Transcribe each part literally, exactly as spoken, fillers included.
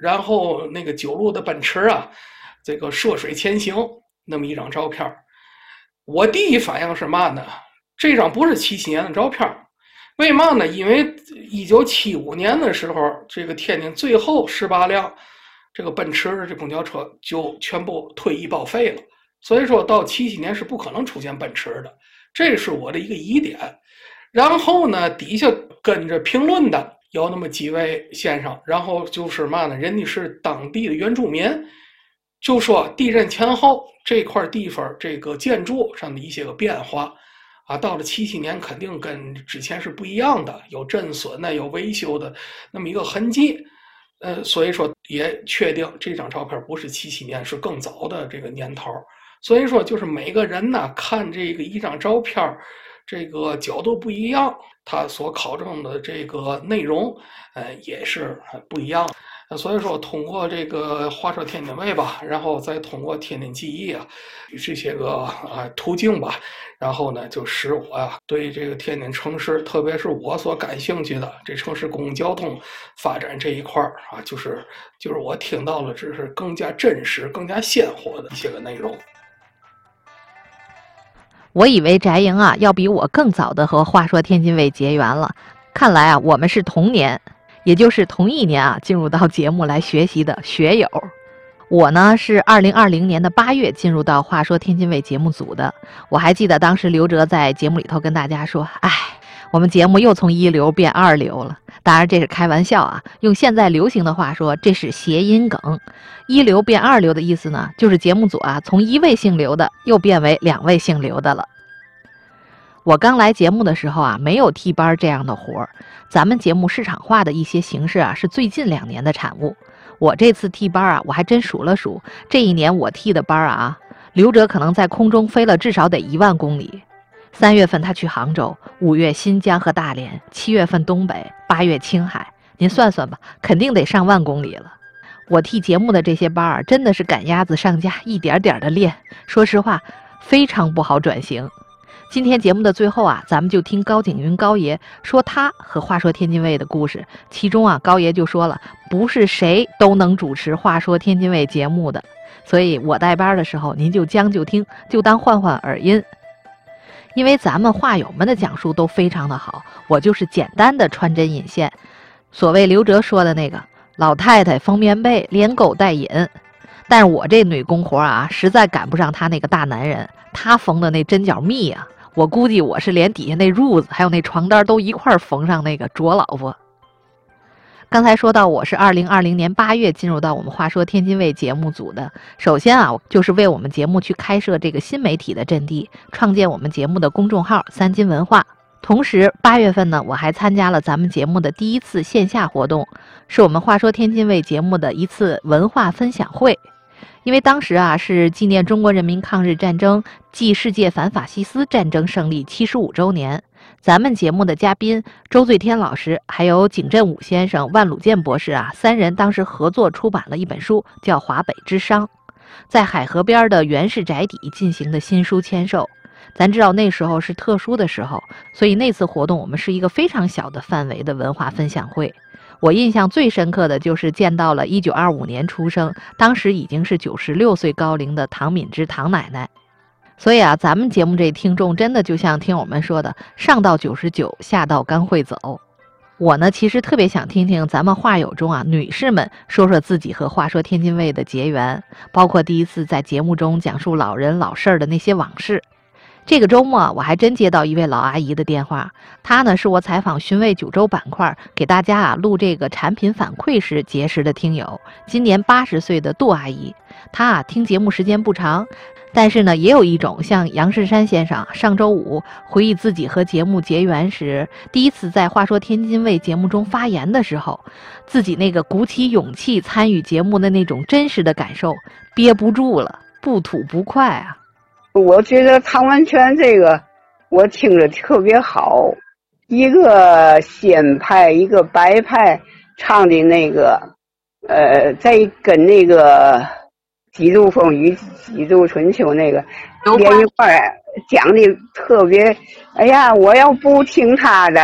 然后那个九路的奔驰啊，这个涉水前行那么一张照片。我第一反应是嘛呢？这张不是七七年的照片，为嘛呢？因为一九七五年的时候，这个天津最后十八辆这个奔驰的这公交车就全部退役报废了，所以说到七七年是不可能出现奔驰的，这是我的一个疑点。然后呢，底下跟着评论的有那么几位先生，然后就是嘛呢，人家是当地的原住民，就说地震前后这块地方这个建筑上的一些个变化啊，到了七七年肯定跟之前是不一样的，有震损呢，有维修的那么一个痕迹。呃，所以说也确定这张照片不是七七年，是更早的这个年头。所以说就是每个人呢看这个一张照片，这个角度不一样，他所考证的这个内容，呃，也是不一样。所以说通过这个话说天津卫吧，然后再通过天津记忆啊这些个啊途径吧，然后呢就使我呀、啊、对这个天津城市，特别是我所感兴趣的这城市公共交通发展这一块啊，就是就是我听到了这是更加真实更加鲜活的一些个内容。 我以为翟莹啊要比我更早的和话说天津卫结缘了，看来啊我们是同年，也就是同一年啊进入到节目来学习的学友。我呢是二零二零年的八月进入到话说天津卫节目组的。我还记得当时刘哲在节目里头跟大家说，哎，我们节目又从一流变二流了。当然这是开玩笑啊，用现在流行的话说，这是谐音梗。一流变二流的意思呢，就是节目组啊从一位姓刘的又变为两位姓刘的了。我刚来节目的时候啊，没有替班这样的活儿。咱们节目市场化的一些形式啊，是最近两年的产物。我这次替班啊，我还真数了数，这一年我替的班啊，刘哲可能在空中飞了至少得一万公里。三月份他去杭州，五月新疆和大连，七月份东北，八月青海，您算算吧，肯定得上万公里了。我替节目的这些班啊，真的是赶鸭子上架，一点点的练。说实话，非常不好转型。今天节目的最后啊，咱们就听高景云高爷说他和话说天津卫的故事。其中啊，高爷就说了，不是谁都能主持话说天津卫节目的，所以我带班的时候，您就将就听，就当换换耳音。因为咱们话友们的讲述都非常的好，我就是简单的穿针引线。所谓刘哲说的那个老太太封棉被，连狗带引。但是我这女工活啊，实在赶不上他那个大男人，他缝的那针脚密啊，我估计我是连底下那褥子还有那床单都一块缝上那个卓老婆。刚才说到我是二零二零年八月进入到我们话说天津卫节目组的。首先啊，就是为我们节目去开设这个新媒体的阵地，创建我们节目的公众号三金文化。同时八月份呢，我还参加了咱们节目的第一次线下活动，是我们话说天津卫节目的一次文化分享会。因为当时啊是纪念中国人民抗日战争暨世界反法西斯战争胜利七十五周年，咱们节目的嘉宾周最天老师还有景振武先生、万鲁健博士啊，三人当时合作出版了一本书，叫《华北之殇》，在海河边的袁氏宅邸进行的新书签售。咱知道那时候是特殊的时候，所以那次活动我们是一个非常小的范围的文化分享会。我印象最深刻的就是见到了一九二五年出生，当时已经是九十六岁高龄的唐敏之唐奶奶。所以啊，咱们节目这听众真的就像听友们说的，上到九十九，下到刚会走。我呢，其实特别想听听咱们话友中啊，女士们说说自己和话说天津卫的结缘，包括第一次在节目中讲述老人老事儿的那些往事。这个周末我还真接到一位老阿姨的电话，她呢是我采访寻味九州板块给大家啊录这个产品反馈时结识的听友，今年八十岁的杜阿姨。她啊听节目时间不长，但是呢也有一种像杨世山先生上周五回忆自己和节目结缘时，第一次在话说天津卫节目中发言的时候，自己那个鼓起勇气参与节目的那种真实的感受，憋不住了，不吐不快啊。 我觉得唐文泉这个我听着特别好，一个仙派一个白派唱的那个呃在跟那个几度风雨几度春秋那个连一块讲的特别，哎呀我要不听他的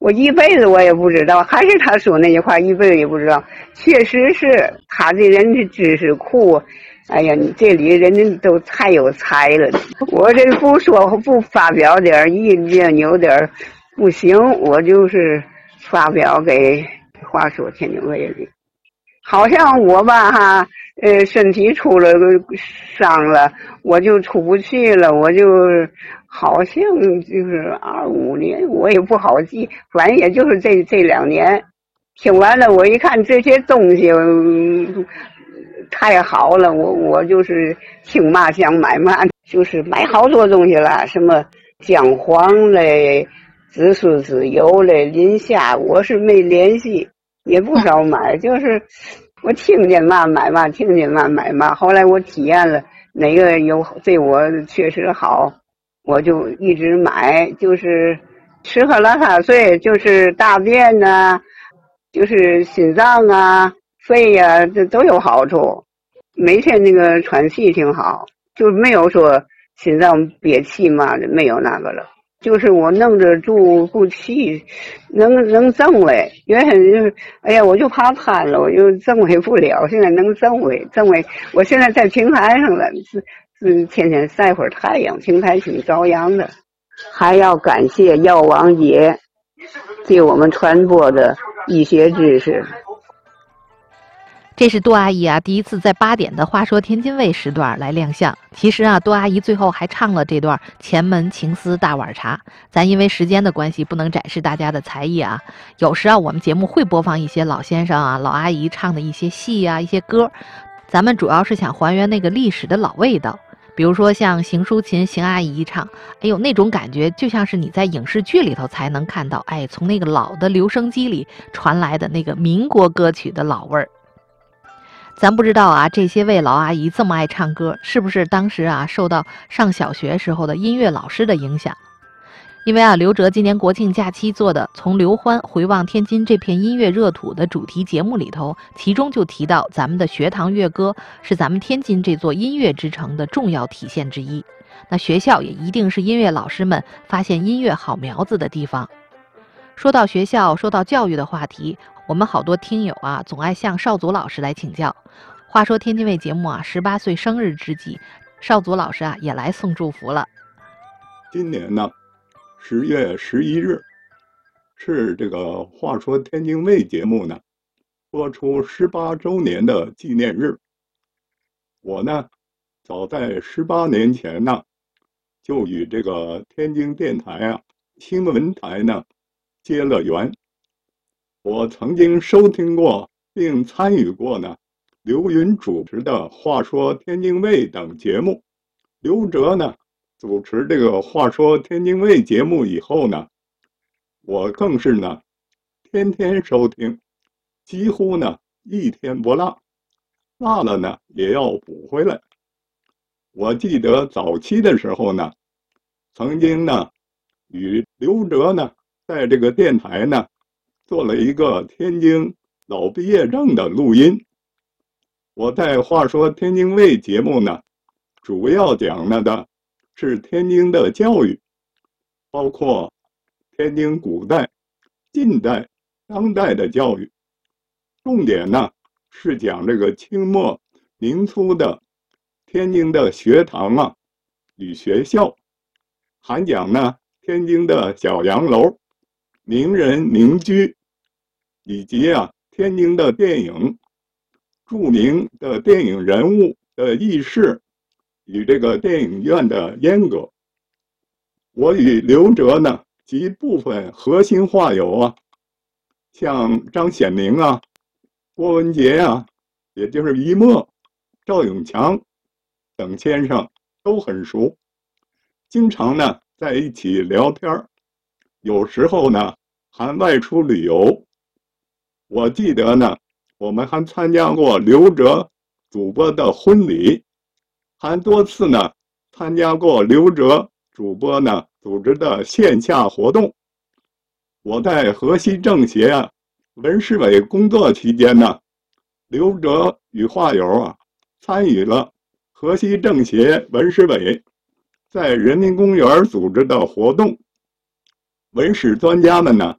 我一辈子我也不知道，还是他说那句话，一辈子也不知道。确实是他这人的知识库，哎呀，你这里人家都太有才了。我这不说不发表点意见，有点不行，我就是发表给话说天津卫里。好像我吧哈，呃，身体出了个伤了，我就出不去了，我就好像就是二五年，我也不好记，反正也就是这这两年。听完了，我一看这些东西，嗯、太好了，我我就是听嘛想买嘛，就是买好多东西了，什么姜黄嘞、紫苏籽油嘞、磷虾，我是没联系。也不少买，就是我听见嘛买嘛，听见嘛买嘛。后来我体验了哪个有对我确实好，我就一直买。就是吃喝拉撒睡，就是大便呐、啊，就是心脏啊、肺呀、啊，这都有好处。每天那个喘气挺好，就没有说心脏憋气嘛的，没有那个了。就是我弄着住不气，能能增维，原先就是哎呀，我就怕瘫了，我就增维不了。现在能增维，增维，我现在在平台上了，是是天天晒会儿太阳，平台挺朝阳的。还要感谢药王爷给我们传播的医学知识。 这是杜阿姨啊第一次在八点的话说天津卫时段来亮相。其实啊，杜阿姨最后还唱了这段前门情思大碗茶。咱因为时间的关系不能展示大家的才艺啊。有时啊，我们节目会播放一些老先生啊、老阿姨唱的一些戏啊、一些歌。咱们主要是想还原那个历史的老味道。比如说像邢淑琴邢阿姨一唱，哎呦，那种感觉就像是你在影视剧里头才能看到，哎，从那个老的留声机里传来的那个民国歌曲的老味儿。咱不知道啊，这些位老阿姨这么爱唱歌，是不是当时啊受到上小学时候的音乐老师的影响？因为啊，刘哲今年国庆假期做的《从刘欢回望天津这片音乐热土》的主题节目里头，其中就提到咱们的学堂乐歌是咱们天津这座音乐之城的重要体现之一。那学校也一定是音乐老师们发现音乐好苗子的地方。说到学校，说到教育的话题，我们好多听友啊，总爱向少祖老师来请教。话说天津卫节目啊，十八岁生日之际，少祖老师啊也来送祝福了。 今年呢，十月十一日是这个话说天津卫节目呢播出十八周年的纪念日。我呢，早在十八年前呢，就与这个天津电台啊、新闻台呢结了缘。我曾经收听过并参与过呢刘云主持的《话说天津卫》等节目。刘哲呢主持这个《话说天津卫》节目以后呢，我更是呢天天收听，几乎呢一天不落，落了呢也要补回来。我记得早期的时候呢，曾经呢与刘哲呢在这个电台呢做了一个天津老毕业证的录音。我在话说天津卫节目呢，主要讲了的是天津的教育，包括天津古代、近代、当代的教育。重点呢是讲这个清末民初的天津的学堂啊与学校，还讲呢天津的小洋楼、名人名居，以及啊天津的电影、著名的电影人物的轶事与这个电影院的阉割。我与刘哲呢及部分核心话友啊，像张显明啊、郭文杰啊，也就是一墨、赵永强等先生都很熟，经常呢在一起聊天，有时候呢还外出旅游。我记得呢，我们还参加过刘哲主播的婚礼，还多次呢参加过刘哲主播呢组织的线下活动。我在河西政协啊文史委工作期间呢，刘哲与话友啊参与了河西政协文史委在人民公园组织的活动。文史专家们呢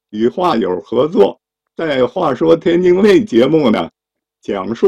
与画友合作，在《话说天津卫》节目呢，讲述